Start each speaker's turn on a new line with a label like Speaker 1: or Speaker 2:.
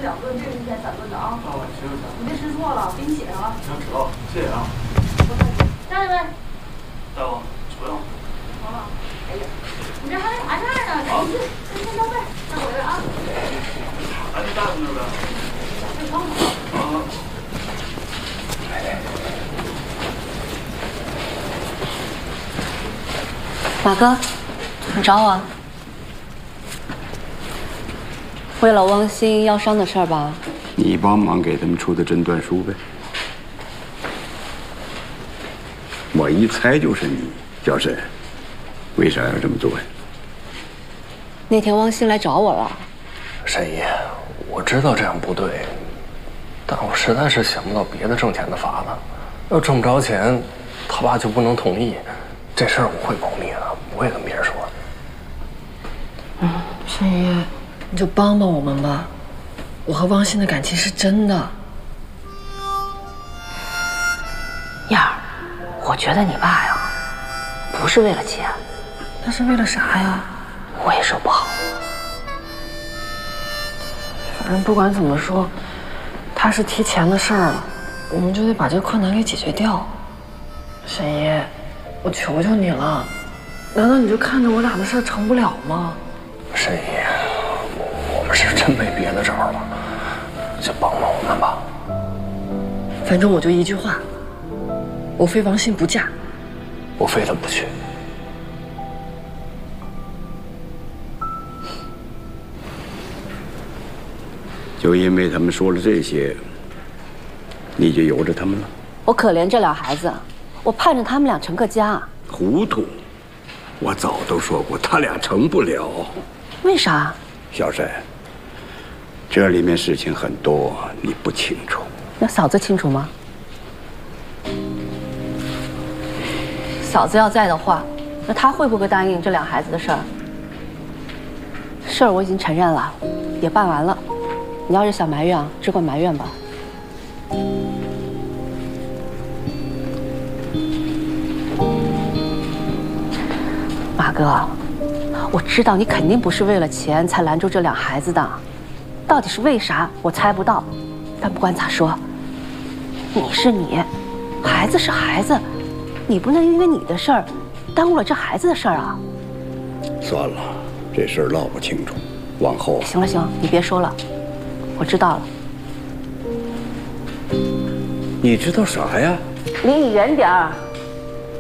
Speaker 1: 2顿，这个一天3顿的啊。
Speaker 2: 行行。
Speaker 1: 你别吃错了，给你写上了。
Speaker 2: 行，知道了，谢谢啊。
Speaker 1: 下一位。
Speaker 2: 大夫，不用。
Speaker 1: 好了。哎呀，你这还没啥事儿呢，赶紧去，先交费，再回来啊。
Speaker 2: 哎，你大夫那边。
Speaker 1: 小费帮我。
Speaker 2: 啊。
Speaker 3: 马哥，你找我？为了汪鑫腰伤的事儿吧？
Speaker 4: 你帮忙给他们出的诊断书呗。我一猜就是你，小沈，为啥要这么做呀？
Speaker 3: 那天汪鑫来找我了。
Speaker 5: 沈姨，我知道这样不对，但我实在是想不到别的挣钱的法子。要挣不着钱，他爸就不能同意。这事儿我会保密的，不会跟别人说。
Speaker 6: 沈姨，你就帮帮我们吧，我和汪鑫的感情是真的。
Speaker 3: 燕儿，我觉得你爸呀，不是为了钱，
Speaker 6: 那是为了啥呀？
Speaker 3: 我也说不好。
Speaker 6: 反正不管怎么说，他是提钱的事儿了，我们就得把这个困难给解决掉。沈姨，我求求你了，难道你就看着我俩的事儿成不了吗？
Speaker 5: 沈姨，我们是真没别的招了，就帮帮我们吧。
Speaker 6: 反正我就一句话，我非王鑫不嫁，
Speaker 5: 我非他不娶。
Speaker 4: 就因为他们说了这些，你就由着他们了？
Speaker 3: 我可怜这俩孩子，我盼着他们俩成个家。
Speaker 4: 糊涂！我早都说过，他俩成不了。
Speaker 3: 为啥？
Speaker 4: 小沈，这里面事情很多，你不清楚。
Speaker 3: 那嫂子清楚吗？嫂子要在的话，那她会不会答应这俩孩子的事儿？事儿我已经承认了，也办完了。你要是想埋怨啊，只管埋怨吧。马哥，我知道你肯定不是为了钱才拦住这俩孩子的，到底是为啥我猜不到。但不管咋说，你是你，孩子是孩子，你不能因为你的事儿耽误了这孩子的事儿啊。
Speaker 4: 算了，这事儿闹不清楚，往后。
Speaker 3: 行了行了，你别说了，我知道了。
Speaker 4: 你知道啥呀？
Speaker 3: 离你远点儿。